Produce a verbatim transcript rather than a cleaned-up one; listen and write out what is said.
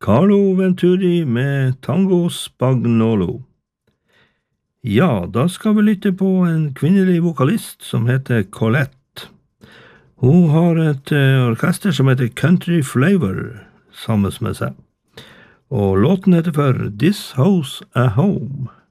Carlo Venturi med Tango Spagnolo. Ja, da skal vi lytte på en kvinnelig vokalist som heter Colette. Hun har et uh, orkester som heter Country Flavor sammen med seg. Og låten heter for This House a Home.